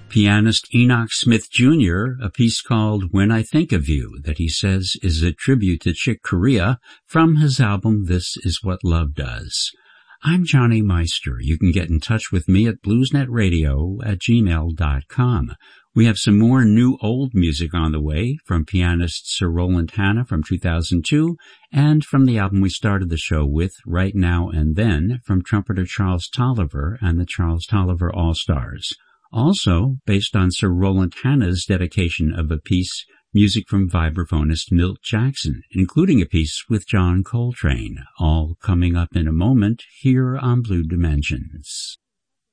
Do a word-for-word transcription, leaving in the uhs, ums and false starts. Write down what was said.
pianist Enoch Smith Junior, a piece called When I Think of You that he says is a tribute to Chick Corea from his album This Is What Love Does. I'm Johnny Meister. You can get in touch with me at bluesnetradio at gmail dot com. We have some more new old music on the way from pianist Sir Roland Hanna from two thousand two and from the album we started the show with, Right Now and Then, from trumpeter Charles Tolliver and the Charles Tolliver All-Stars. Also, based on Sir Roland Hanna's dedication of a piece, music from vibraphonist Milt Jackson, including a piece with John Coltrane, all coming up in a moment here on Blue Dimensions.